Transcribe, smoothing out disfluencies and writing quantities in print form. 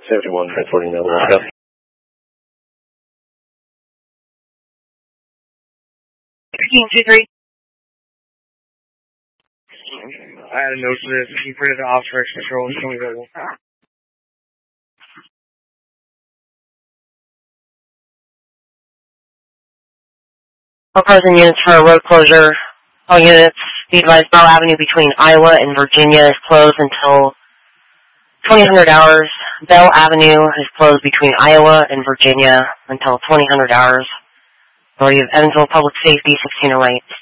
71, reporting the lockup. I had a note for this. He put it to officer control and show me available. All cars and units for a road closure. All units, be advised, Bell Avenue between Iowa and Virginia is closed until 2000 hours. Bell Avenue is closed between Iowa and Virginia until 2000 hours. Authority of Evansville Public Safety, 1608.